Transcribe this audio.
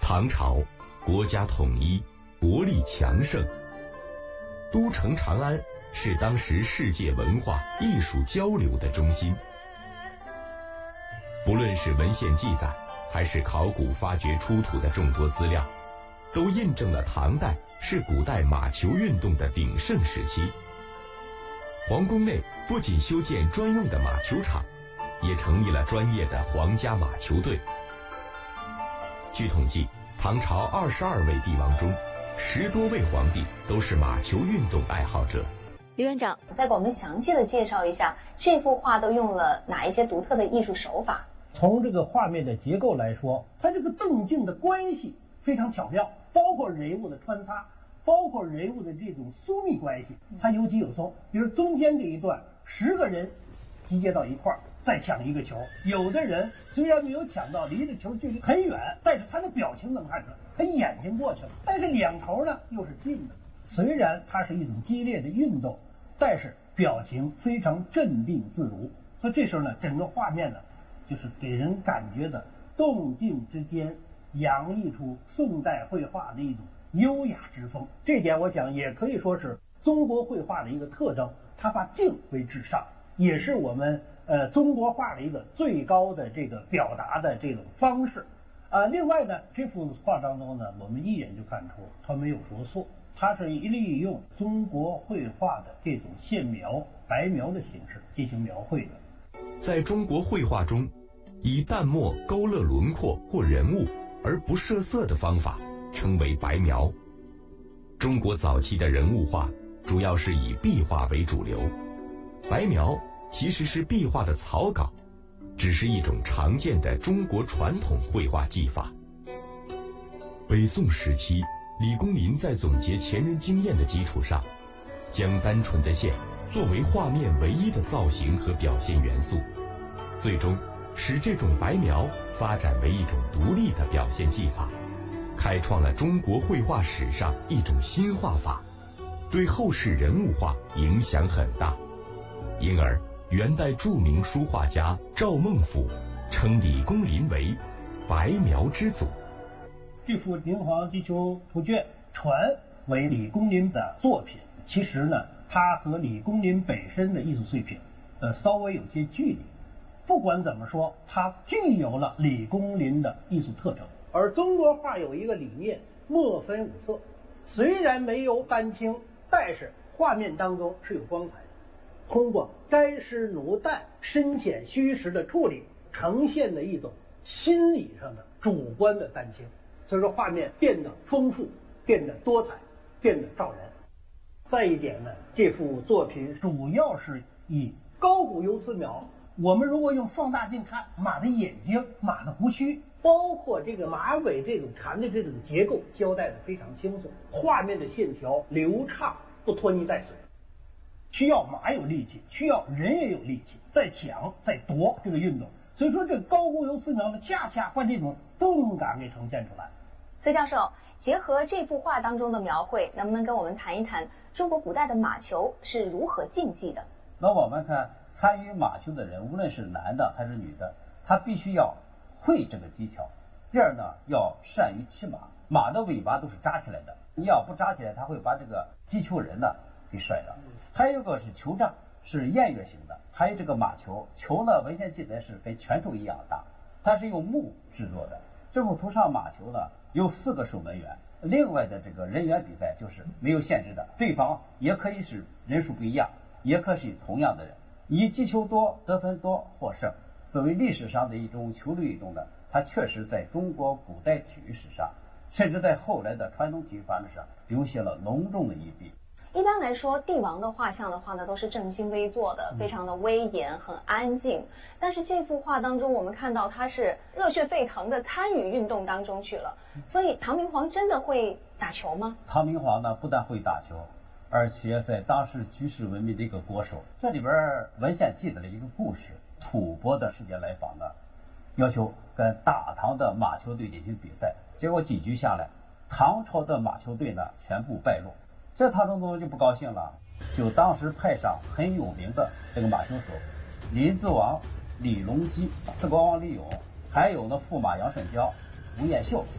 唐朝国家统一，国力强盛，都城长安是当时世界文化艺术交流的中心。不论是文献记载，还是考古发掘出土的众多资料，都印证了唐代是古代马球运动的鼎盛时期。皇宫内不仅修建专用的马球场，也成立了专业的皇家马球队。据统计，唐朝22位帝王中，10多位皇帝都是马球运动爱好者。 李院长，再给我们详细的介绍一下这幅画都用了哪一些独特的艺术手法？ 从这个画面的结构来说，它这个动静的关系非常巧妙，包括人物的穿插，包括人物的这种疏密关系，它有挤有松。比如中间这一段，10个人集结到一块儿，再抢一个球。有的人虽然没有抢到，离着球距离很远，但是他的表情能看出来，他眼睛过去了。但是两头呢又是近的，虽然它是一种激烈的运动，但是表情非常镇定自如。所以这时候呢，整个画面呢，就是给人感觉的动静之间洋溢出宋代绘画的一种优雅之风。这点我想也可以说是中国绘画的一个特征，它把静为至上，也是我们中国画的一个最高的这个表达的这种方式。另外呢，这幅画当中呢，我们一眼就看出它没有着色，它是利用中国绘画的这种线描、白描的形式进行描绘的。 在中国绘画中，以淡墨勾勒轮廓或人物而不设色的方法称为白描。中国早期的人物画主要是以壁画为主流，白描其实是壁画的草稿，只是一种常见的中国传统绘画技法。北宋时期，李公麟在总结前人经验的基础上，将单纯的线作为画面唯一的造型和表现元素，最终使这种白描发展为一种独立的表现技法，开创了中国绘画史上一种新画法，对后世人物画影响很大。因而元代著名书画家赵孟俯称李公麟为白描之祖。 这幅明皇击球图卷传为李公麟的作品，其实呢，它和李公麟本身的艺术水平稍微有些距离。不管怎么说，它具有了李公麟的艺术特征。而中国画有一个理念，墨分五色，虽然没有丹青，但是画面当中是有光彩的。通过沾湿奴淡、深浅虚实的处理，呈现的一种心理上的主观的丹青，所以说画面变得丰富，变得多彩，变得照人。再一点呢，这幅作品主要是以高古游丝描。我们如果用放大镜看马的眼睛、马的胡须，包括这个马尾这种缠的这种结构，交代的非常清楚，画面的线条流畅，不拖泥带水。需要马有力气，需要人也有力气，在抢在夺这个运动。所以说这高古游丝描呢，恰恰把这种动感给呈现出来。 崔教授，结合这幅画当中的描绘，能不能跟我们谈一谈中国古代的马球是如何竞技的？ 那我们看参与马球的人，无论是男的还是女的，他必须要会这个技巧。第二呢，要善于骑马，马的尾巴都是扎起来的，你要不扎起来，他会把这个击球人呢给摔了。还有一个是球杖，是偃月形的。还有这个马球，球呢文献记载是跟拳头一样大，它是用木制作的。这幅图上马球呢有4个守门员，另外的这个人员比赛就是没有限制的，对方也可以是人数不一样，也可以是同样的人，以击球多、得分多获胜。作为历史上的一种球类运动呢，它确实在中国古代体育史上，甚至在后来的传统体育发展上留下了浓重的一笔。 一般来说，帝王的画像的话呢，都是正襟危坐的，非常的威严，很安静。但是这幅画当中，我们看到他是热血沸腾的参与运动当中去了。所以唐明皇真的会打球吗？ 唐明皇呢，不但会打球，而且在当时举世闻名的一个国手。这里边文献记载了一个故事，吐蕃的使节来访呢，要求跟大唐的马球队进行比赛，结果几局下来，唐朝的马球队呢全部败落。这唐中宗就不高兴了，就当时派上很有名的这个马球手林子王李隆基、刺国王李勇，还有呢驸马杨慎交、吴彦秀